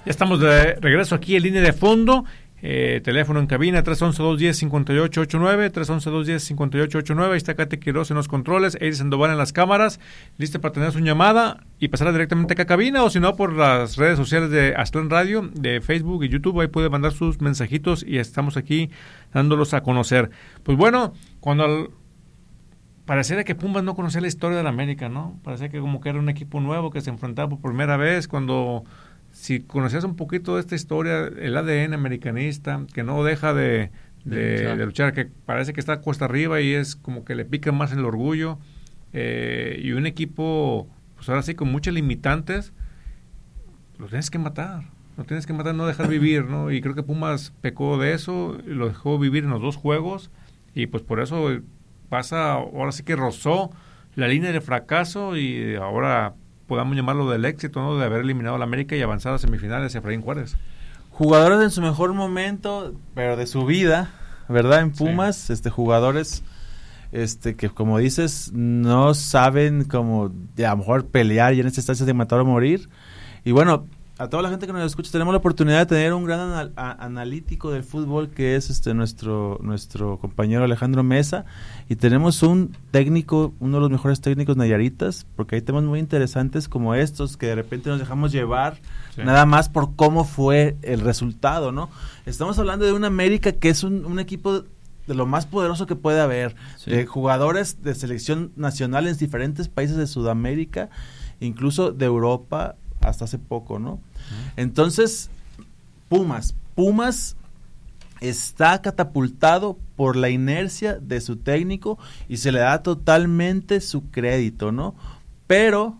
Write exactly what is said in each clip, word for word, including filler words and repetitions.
Ya estamos de regreso aquí en Línea de Fondo. Eh, teléfono en cabina tres once, dos diez, cincuenta y ocho ochenta y nueve, tres once, dos diez, cincuenta y ocho ochenta y nueve. Ahí está Katy Quiroz en los controles, Eddie Sandoval en las cámaras, lista para tener su llamada y pasarla directamente acá a cabina, o si no por las redes sociales de Aztlán Radio, de Facebook y YouTube. Ahí puede mandar sus mensajitos y estamos aquí dándolos a conocer. Pues bueno, cuando al, pareciera que Pumas no conocía la historia de la América, ¿no? Parecía que como que era un equipo nuevo que se enfrentaba por primera vez. Cuando si conocías un poquito de esta historia, el A D N americanista, que no deja de, de, de, luchar. de luchar, que parece que está cuesta arriba y es como que le pica más el orgullo, eh, y un equipo, pues ahora sí, con muchas limitantes, lo tienes que matar, lo tienes que matar, no dejar vivir, ¿no? Y creo que Pumas pecó de eso, lo dejó vivir en los dos juegos, y pues por eso pasa, ahora sí que rozó la línea de fracaso, y ahora podamos llamarlo del éxito, ¿no? De haber eliminado a la América y avanzar a semifinales a Efraín Juárez. Jugadores en su mejor momento, pero de su vida, ¿verdad? En Pumas, sí. este jugadores este que como dices, no saben como de a lo mejor pelear y en esta instancia de matar o morir. Y bueno, a toda la gente que nos escucha, tenemos la oportunidad de tener un gran anal- a- analítico del fútbol que es este nuestro nuestro compañero Alejandro Mesa, y tenemos un técnico, uno de los mejores técnicos nayaritas, porque hay temas muy interesantes como estos que de repente nos dejamos llevar sí. nada más por cómo fue el resultado, ¿no? Estamos hablando de una América que es un, un equipo de lo más poderoso que puede haber, sí. de jugadores de selección nacional en diferentes países de Sudamérica, incluso de Europa hasta hace poco, ¿no? Entonces, Pumas, Pumas está catapultado por la inercia de su técnico y se le da totalmente su crédito, ¿no? Pero,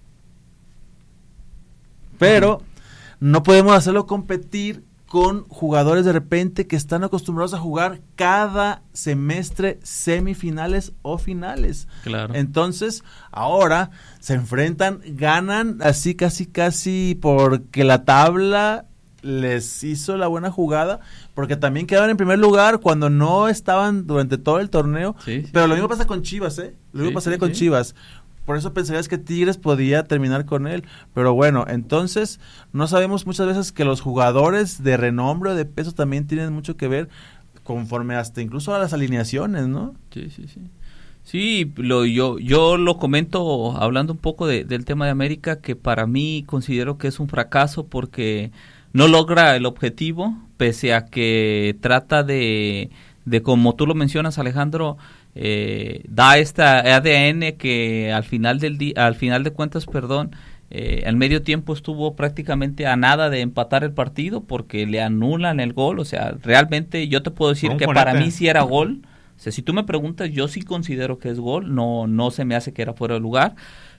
pero, no podemos hacerlo competir con jugadores de repente que están acostumbrados a jugar cada semestre semifinales o finales. Claro. Entonces, ahora se enfrentan, ganan así casi casi porque la tabla les hizo la buena jugada, porque también quedaron en primer lugar cuando no estaban durante todo el torneo. Sí, sí, pero lo mismo pasa con Chivas, ¿eh? Lo mismo sí, pasaría sí, con sí. Chivas. Por eso pensarías que Tigres podía terminar con él, pero bueno, entonces no sabemos muchas veces que los jugadores de renombre o de peso también tienen mucho que ver conforme hasta incluso a las alineaciones, ¿no? Sí, sí, sí. Sí, lo, yo, yo lo comento hablando un poco de, del tema de América, que para mí considero que es un fracaso porque no logra el objetivo, pese a que trata de, de como tú lo mencionas, Alejandro, Eh, da esta A D N que al final del día, al final de cuentas, perdón, eh, al medio tiempo estuvo prácticamente a nada de empatar el partido porque le anulan el gol. O sea, realmente yo te puedo decir que ponete. Para mí sí era gol. O sea, si tú me preguntas, yo sí considero que es gol, no, no se me hace que era fuera de lugar,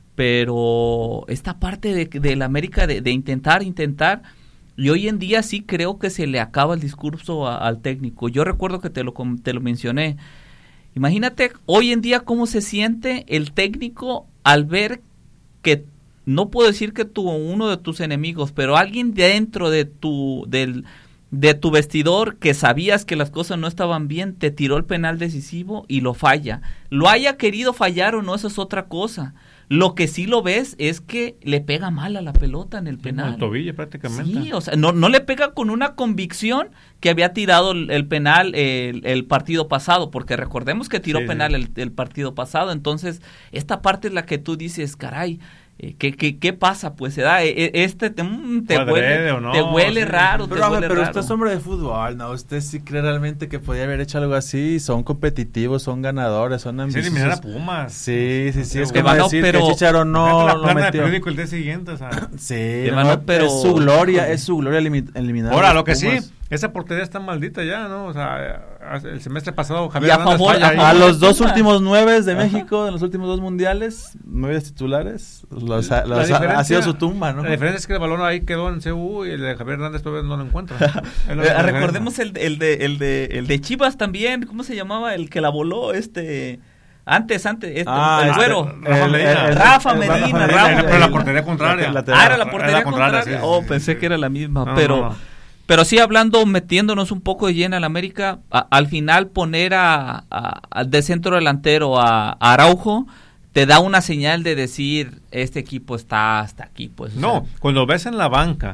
pero esta parte de, de la América de, de intentar, intentar, y hoy en día sí creo que se le acaba el discurso a, al técnico. Yo recuerdo que te lo, te lo mencioné. Imagínate hoy en día cómo se siente el técnico al ver que, no puedo decir que tú, uno de tus enemigos, pero alguien dentro de tu, del, de tu vestidor que sabías que las cosas no estaban bien, te tiró el penal decisivo y lo falla. Lo haya querido fallar o no, eso es otra cosa. Lo que sí lo ves es que le pega mal a la pelota en el penal. En el tobillo prácticamente. Sí, o sea, no, no le pega con una convicción que había tirado el, el penal el, el partido pasado, porque recordemos que tiró sí, penal sí. El, el partido pasado. Entonces, esta parte es la que tú dices, caray, eh, ¿qué, qué, ¿qué pasa? Pues se da, eh, este te, mm, te huele, no, te huele sí. raro, pero, te huele pero raro. usted es hombre de fútbol, ¿no? Usted sí cree realmente que podía haber hecho algo así. Son competitivos, son ganadores, son ambiciosos. Sí, eliminar a Pumas. Sí, sí, sí, no, es como no, decir pero, que Chicharo no la lo plana metió. De periódico el día siguiente, o sea. Sí, no, no, pero es su gloria, es su gloria eliminar. Ahora, lo que Pumas. sí, esa portería está maldita ya, ¿no? O sea, el semestre pasado Javier a Hernández favor, falla a, ahí. A los dos últimos nueve de México, en los últimos dos mundiales, nueve titulares, los, ha, los ha, ha sido su tumba, ¿no? La diferencia es que el balón ahí quedó en C U y el de Javier Hernández todavía no lo encuentra. eh, recordemos el, el, de, el, de, el de Chivas también, ¿cómo se llamaba? El que la voló, este... Antes, antes, este, ah, el güero. Este, Rafa Medina. El, Rafa Medina. Rafa Medina, pero la portería contraria. La, la, la, ah, era la portería era contraria. contraria. Sí, oh, sí, pensé sí. que era la misma, no, pero... No, no. Pero sí, hablando, metiéndonos un poco de lleno al América, a, al final poner a, a, a de centro delantero a, a Araujo te da una señal de decir, este equipo está hasta aquí. Pues. No, sea. Cuando ves en la banca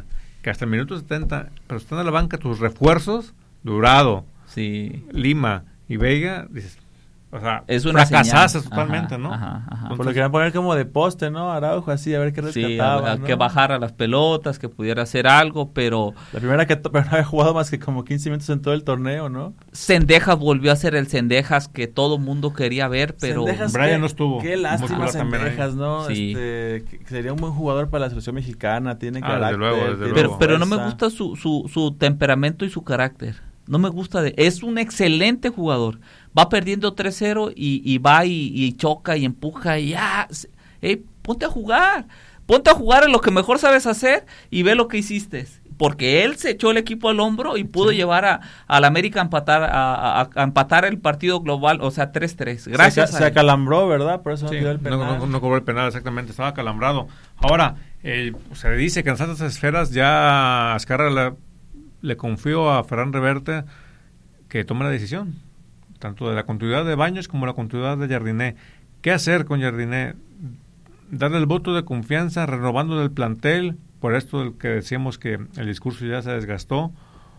que hasta el minuto setenta, pero están en la banca tus refuerzos, Durado, sí. Lima y Veiga, dices, o sea, es una fracasaste totalmente, ajá, ¿no? Ajá, ajá. Entonces, por lo que van a poner como de poste, ¿no? Araujo, así, a ver qué rescataba, sí, a, ¿no? que bajara las pelotas, que pudiera hacer algo, pero... La primera que pero no había jugado más que como quince minutos en todo el torneo, ¿no? Cendejas volvió a ser el Cendejas que todo mundo quería ver, pero... Cendejas, Brian qué, no estuvo. Qué lástima Cendejas, ¿no? Sí. Este, que sería un buen jugador para la selección mexicana, tiene Ah, carácter. desde luego, desde tiene pero, luego. pero no me fuerza. gusta su, su, su temperamento y su carácter. No me gusta. De, es un excelente jugador. Va perdiendo tres cero y, y va y, y choca y empuja y ya. Hey, ponte a jugar. Ponte a jugar en lo que mejor sabes hacer y ve lo que hiciste. Porque él se echó el equipo al hombro y pudo sí. llevar a, a la América a empatar, a, a, a empatar el partido global, o sea, tres tres. Gracias se, a Se él. acalambró, ¿verdad? Por eso sí, no dio el penal. No, no, no cobró el penal, exactamente. Estaba acalambrado. Ahora, eh, se dice que en esas esferas ya Azcárraga le, le confió a Ferran Reverte que tome la decisión, tanto de la continuidad de Baños como la continuidad de Jardiné. ¿Qué hacer con Jardiné? Darle el voto de confianza, renovando el plantel, por esto del que decíamos que el discurso ya se desgastó,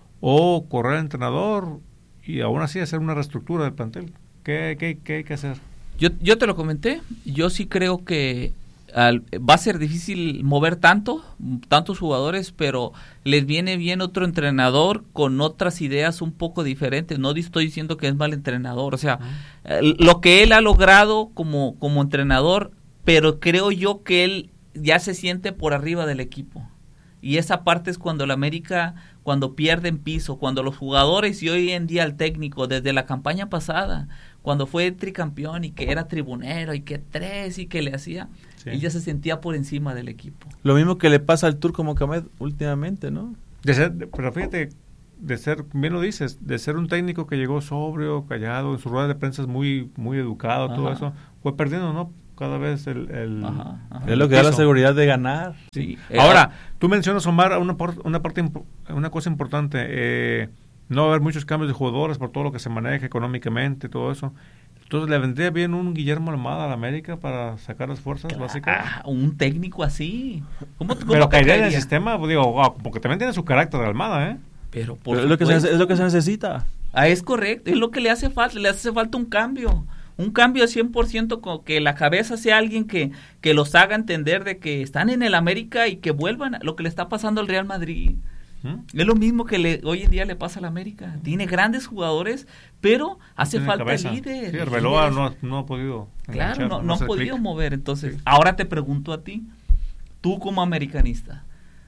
o correr al entrenador y aún así hacer una reestructura del plantel. ¿Qué, qué, qué hay que hacer? Yo, yo te lo comenté, yo sí creo que al, va a ser difícil mover tanto, tantos jugadores, pero les viene bien otro entrenador con otras ideas un poco diferentes. No estoy diciendo que es mal entrenador, o sea, uh-huh. lo que él ha logrado como, como entrenador, pero creo yo que él ya se siente por arriba del equipo. Y esa parte es cuando el América, cuando pierde en piso, cuando los jugadores y hoy en día el técnico, desde la campaña pasada, cuando fue tricampeón y que era tribunero y que tres y que le hacía, sí. él ya se sentía por encima del equipo. Lo mismo que le pasa al Turco Mohamed últimamente, ¿no? De ser, pero fíjate, de ser, bien lo dices, de ser un técnico que llegó sobrio, callado, en su rueda de prensa es muy, muy educado, ajá. todo eso, fue perdiendo, ¿no? Cada vez el... el ajá, ajá. Es lo que da la seguridad de ganar. Sí. Eh, Ahora, tú mencionas, Omar, una, una parte, una cosa importante, eh, no va a haber muchos cambios de jugadores por todo lo que se maneja económicamente, todo eso. Entonces, ¿le vendría bien un Guillermo Almada a la América para sacar las fuerzas claro, básicas? Un técnico así. ¿Cómo, cómo Pero caería en el sistema, digo, wow, porque también tiene su carácter de Almada, ¿eh? Pero, por Pero es, lo que se, es lo que se necesita. Ah, es correcto, es lo que le hace falta, le hace falta un cambio. Un cambio de cien por ciento, con que la cabeza sea alguien que, que los haga entender de que están en el América y que vuelvan a lo que le está pasando al Real Madrid. ¿Mm? Es lo mismo que le, hoy en día le pasa al América. Tiene grandes jugadores, pero hace falta cabeza. líder. Sí, Arbeloa no, no ha podido. Claro, no, no, no ha podido clic. mover. Entonces, sí. ahora te pregunto a ti, tú como americanista,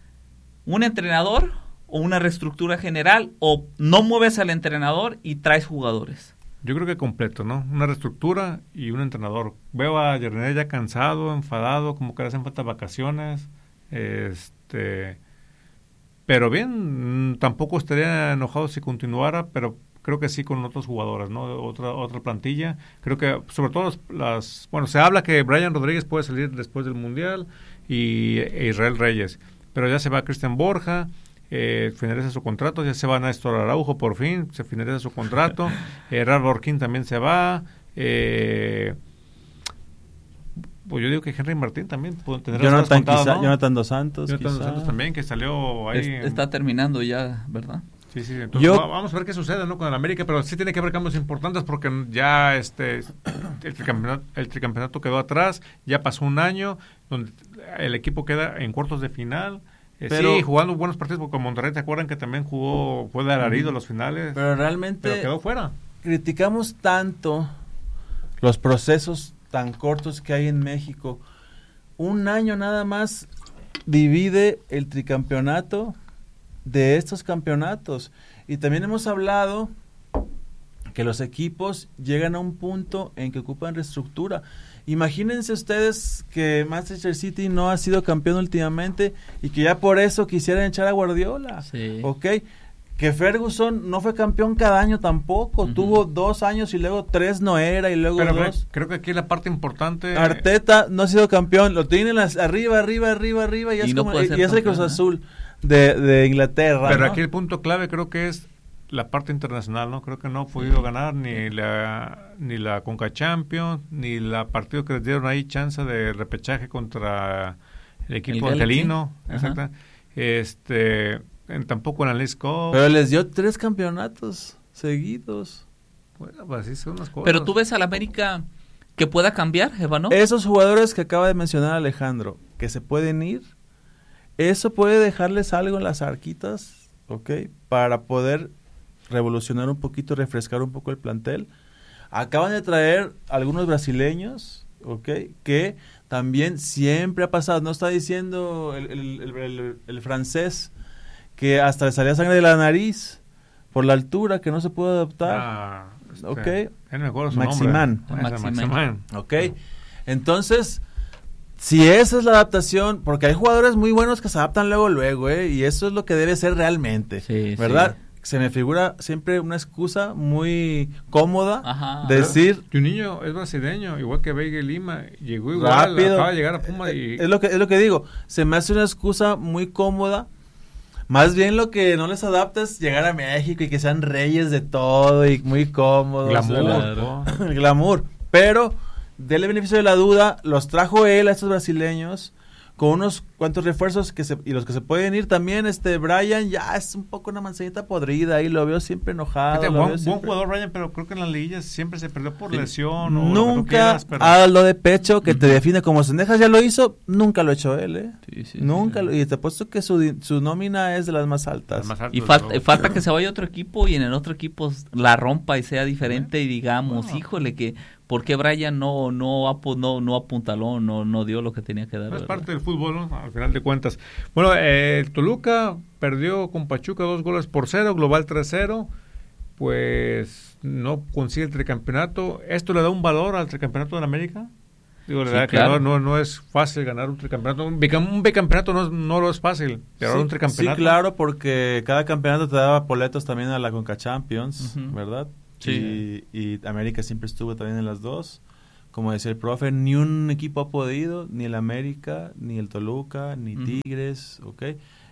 ¿un entrenador o una reestructura general o no mueves al entrenador y traes jugadores? Yo creo que completo, ¿no? Una reestructura y un entrenador. Veo a Jardiné ya cansado, enfadado, como que le hacen falta vacaciones. Este, pero bien, tampoco estaría enojado si continuara, pero creo que sí con otros jugadores, ¿no? Otra otra plantilla. Creo que sobre todo las, las bueno, se habla que Brian Rodríguez puede salir después del Mundial y e Israel Reyes, pero ya se va Cristian Borja. Eh, finaliza su contrato, ya se va Néstor Araujo por fin, se finaliza su contrato, eh, Ralf Borquín también se va, eh, pues yo digo que Henry Martín también tendrá Jonathan, contado, quizá, ¿no? Jonathan Dos Santos Jonathan quizá. Dos Santos también, que salió ahí. Es, está terminando ya, ¿verdad? Sí, sí, entonces yo, vamos a ver qué sucede, ¿no? Con el América, pero sí tiene que haber cambios importantes porque ya este el tricampeonato, el tricampeonato quedó atrás, ya pasó un año donde el equipo queda en cuartos de final. Eh, pero, sí, jugando buenos partidos, porque con Monterrey, ¿te acuerdan que también jugó, fue de alarido uh-huh. los finales? Pero realmente pero quedó fuera. Criticamos tanto los procesos tan cortos que hay en México. Un año nada más divide el tricampeonato de estos campeonatos. Y también hemos hablado que los equipos llegan a un punto en que ocupan reestructura. Imagínense ustedes que Manchester City no ha sido campeón últimamente y que ya por eso quisieran echar a Guardiola. Sí. ¿Ok? Que Ferguson no fue campeón cada año tampoco. Uh-huh. Tuvo dos años y luego tres no era y luego Pero dos. Creo que aquí la parte importante... Arteta no ha sido campeón. Lo tienen las, arriba, arriba, arriba, arriba y, y es, no como, y es el Cruz Azul de, de Inglaterra. Pero ¿no? aquí el punto clave creo que es la parte internacional, ¿no? Creo que no ha podido ganar ni la ni la Conca Champions, ni la partido que les dieron ahí chance de repechaje contra el equipo el argelino. Exacto. este, en, tampoco en la Leagues Cup. Pero les dio tres campeonatos seguidos. Bueno, pues así son las cosas. Pero tú ves al América que pueda cambiar, Eva, ¿no? Esos jugadores que acaba de mencionar Alejandro, que se pueden ir, eso puede dejarles algo en las arquitas, ¿ok? Para poder revolucionar un poquito, refrescar un poco el plantel. Acaban de traer algunos brasileños, ¿ok? Que también siempre ha pasado, no está diciendo el, el, el, el, el francés que hasta le salía sangre de la nariz por la altura, que no se pudo adaptar. Ah, este, ¿ok? él me acuerdo su Maximán. nombre. Maximán. Maximán. ¿Ok? Entonces, si esa es la adaptación, porque hay jugadores muy buenos que se adaptan luego, luego, ¿eh? Y eso es lo que debe ser realmente, Sí, ¿verdad? sí. Se me figura siempre una excusa muy cómoda, Ajá. decir... Tu niño es brasileño, igual que Veiga Lima, llegó igual, rápido, acaba de llegar a Puma y... es lo que es lo que digo, se me hace una excusa muy cómoda. Más bien lo que no les adapta es llegar a México y que sean reyes de todo y muy cómodos. glamour. Claro. El glamour. Pero, dele beneficio de la duda, los trajo él a estos brasileños con unos cuantos refuerzos que se, y los que se pueden ir también. Este Brian ya es un poco una manzanita podrida ahí, lo veo siempre enojado. Este, lo buen, veo buen siempre... jugador Ryan, pero creo que en las liguillas siempre se perdió por Sí. lesión o lo que tú Nunca quieras, pero... haga lo de pecho que te define como Cendejas ya lo hizo, nunca lo ha hecho él, ¿eh? Sí, sí, Nunca, sí. Lo, y te apuesto que su, di- su nómina es de las más altas. Las más altas, Y desde falta, luego. falta que se vaya a otro equipo y en el otro equipo la rompa y sea diferente y digamos, Bueno. híjole, que ¿por qué Brian no no apu- no, no apuntaló, no no dio lo que tenía que dar? No es ¿verdad? parte del fútbol, ¿no? Al final de cuentas. Bueno, eh, el Toluca perdió con Pachuca dos goles por cero, global tres cero. Pues no consigue el tricampeonato. ¿Esto le da un valor al tricampeonato de la América? Digo, Sí, la verdad que claro. no, no, no es fácil ganar un tricampeonato. Un, bicam- un bicampeonato no, es- no lo es fácil, pero Sí, un tricampeonato. sí, claro, porque cada campeonato te daba boletos también a la Conca Champions, Ujú. ¿verdad? Sí. Y, y América siempre estuvo también en las dos. Como decía el profe, ni un equipo ha podido, ni el América, ni el Toluca, ni Ujú. Tigres, ¿ok?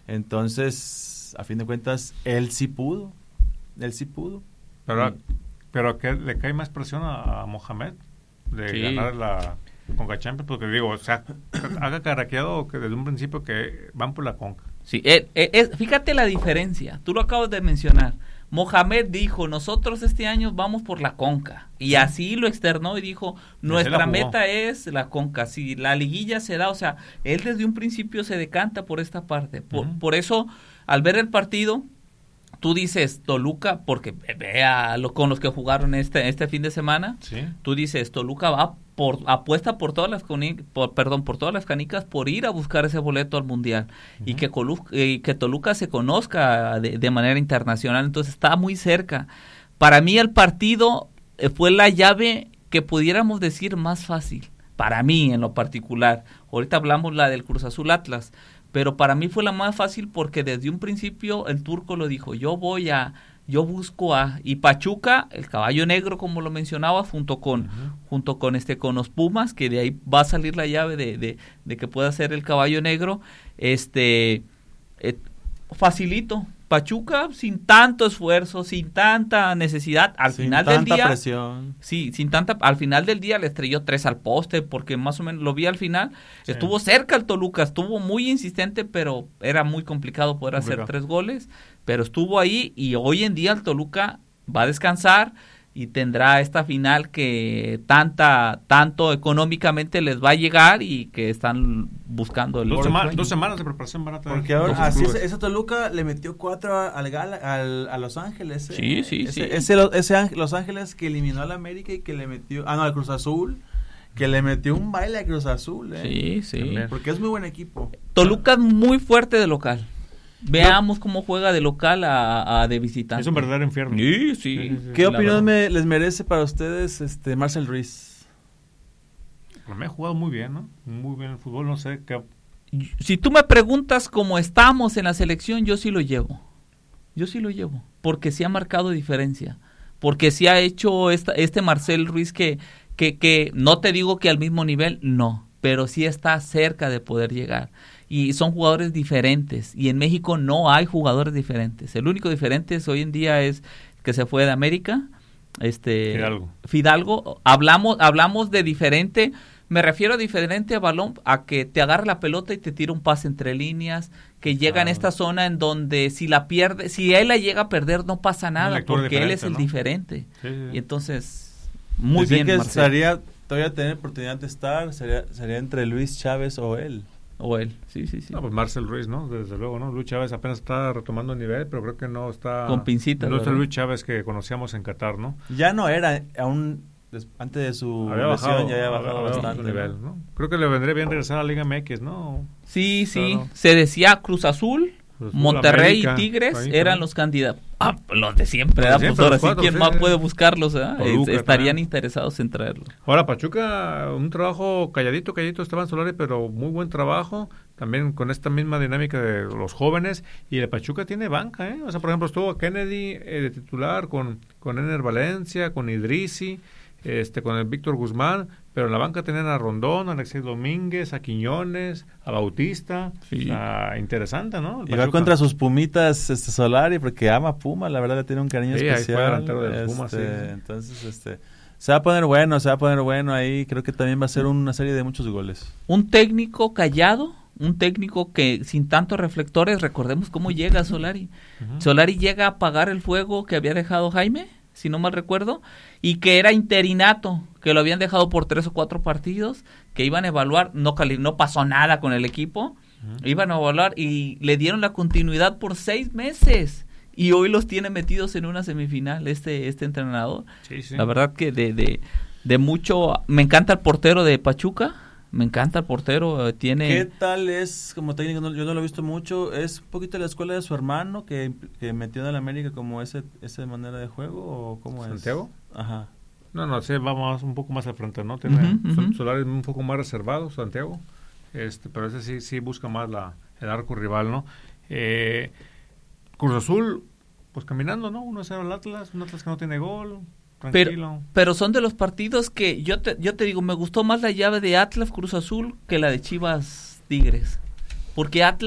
Entonces, a fin de cuentas, él sí pudo, él sí pudo. Pero, Y- pero que le cae más presión a, a Mohamed de Sí. ganar la Conca Champions, porque digo, o sea, haga caraqueado que desde un principio que van por la Conca. Sí, eh, eh, es- fíjate la diferencia, tú lo acabas de mencionar. Mohamed dijo, nosotros este año vamos por la Conca. Y así lo externó y dijo, nuestra la jugó. meta es la Conca. Si la liguilla se da, o sea, él desde un principio se decanta por esta parte. Por, Ujú. por eso, al ver el partido, tú dices Toluca, porque vea lo, con los que jugaron este, este fin de semana, Sí. tú dices Toluca va por apuesta por todas las coni- por, perdón por todas las canicas por ir a buscar ese boleto al mundial y que Colu- eh, que Toluca se conozca de, de manera internacional, entonces está muy cerca. Para mí el partido eh, fue la llave que pudiéramos decir más fácil para mí en lo particular. Ahorita hablamos la del Cruz Azul Atlas, pero para mí fue la más fácil porque desde un principio el turco lo dijo, yo voy a yo busco a y Pachuca, el caballo negro como lo mencionaba, junto con Ujú. junto con este con los Pumas, que de ahí va a salir la llave de, de, de que pueda ser el caballo negro, este eh, facilito. Pachuca sin tanto esfuerzo, sin tanta necesidad, al sin final del tanta día presión. sí, sin tanta, al final del día le estrelló tres al poste, porque más o menos lo vi al final, Sí. estuvo cerca el Toluca, estuvo muy insistente, pero era muy complicado poder hacer Complicado. tres goles, pero estuvo ahí y hoy en día el Toluca va a descansar y tendrá esta final que tanta, tanto económicamente les va a llegar y que están buscando el Dos, el sema- sueño. dos semanas de preparación van a tener. Porque ahora, los así es, clubes. ese Toluca le metió cuatro a- al, Gala- al a Los Ángeles. ¿eh? Sí, sí, ese, sí. Ese, lo- ese Ángel- Los Ángeles que eliminó al América y que le metió, ah no, al Cruz Azul, que le metió un baile a Cruz Azul, ¿eh? Sí, sí. También. Porque es muy buen equipo. Toluca es muy fuerte de local. Veamos cómo juega de local a, a de visitante. Es un verdadero infierno. Sí, sí. Sí, sí, sí. ¿Qué la opinión verdad. me, les merece para ustedes este Marcel Ruiz? Pero me ha jugado muy bien, ¿no? Muy bien el fútbol, no sé qué. Si tú me preguntas cómo estamos en la selección, yo sí lo llevo. Yo sí lo llevo. Porque sí ha marcado diferencia. Porque sí ha hecho esta, este Marcel Ruiz que, que, que no te digo que al mismo nivel, no. Pero sí está cerca de poder llegar. Y son jugadores diferentes. Y en México no hay jugadores diferentes. El único diferente es, hoy en día es que se fue de América. Este, Fidalgo. Fidalgo. Hablamos, hablamos de diferente. Me refiero a diferente a balón, a que te agarra la pelota y te tira un pase entre líneas, que llega ah. en esta zona en donde si la pierde, si él la llega a perder no pasa nada, porque él es el ¿no? diferente. Sí, sí. Y entonces, muy Dicen bien, que estaría todavía tener oportunidad de estar, sería, sería entre Luis Chávez o él. O él, sí, sí, sí. No, pues Marcel Ruiz, ¿no? Desde luego, ¿no? Luis Chávez apenas está retomando el nivel, pero creo que no está... Con pincitas, no es el Luis Chávez que conocíamos en Qatar, ¿no? Ya no era, aún antes de su había lesión bajado, ya había bajado había bastante. Bajado nivel, ¿no? Creo que le vendría bien regresar a la Liga M X, ¿no? Sí, sí. Claro. Se decía Cruz Azul, Cruz Azul Monterrey América, y Tigres ahí, eran ahí. los candidatos. Ah, los de siempre, ¿verdad? Pues ahora sí, ¿quién sí, más sí. puede buscarlos? ¿eh? Toluca, Estarían también. interesados en traerlo. Ahora, Pachuca, un trabajo calladito, calladito Esteban Solari, pero muy buen trabajo, también con esta misma dinámica de los jóvenes, y el Pachuca tiene banca, ¿eh? O sea, por ejemplo, estuvo Kennedy eh, de titular con, con Ener Valencia, con Idrisi, este, con el Víctor Guzmán, pero en la banca tenían a Rondón, a Alexis Domínguez, a Quiñones, a Bautista, sí. o sea, interesante, ¿no? El y va contra sus Pumitas este Solari, porque ama Puma, la verdad le tiene un cariño sí, especial. Ahí fue delantero de este, Puma, sí. Entonces, este, se va a poner bueno, se va a poner bueno ahí, creo que también va a ser una serie de muchos goles. Un técnico callado, un técnico que sin tantos reflectores, recordemos cómo llega Solari. Uh-huh. Solari llega a apagar el fuego que había dejado Jaime, si no mal recuerdo, y que era interinato, que lo habían dejado por tres o cuatro partidos, que iban a evaluar, no, cali- no pasó nada con el equipo, uh-huh. iban a evaluar y le dieron la continuidad por seis meses, y hoy los tiene metidos en una semifinal este este entrenador. Sí, sí. La verdad que de, de, de mucho, me encanta el portero de Pachuca, me encanta el portero, tiene... ¿Qué tal es como técnico? No, yo no lo he visto mucho, ¿es un poquito la escuela de su hermano que, que metió en el América como ese esa manera de juego o cómo es? ¿Santiago? Ajá. No, no, sí, vamos un poco más al frente, ¿no? Tiene uh-huh, uh-huh. Solari un poco más reservado, Santiago, este, pero ese sí sí busca más la el arco rival, ¿no? Eh, Cruz Azul, pues caminando, ¿no? uno a cero al Atlas, un Atlas que no tiene gol... Pero, pero son de los partidos que yo te, yo te digo, me gustó más la llave de Atlas Cruz Azul que la de Chivas Tigres, porque Atlas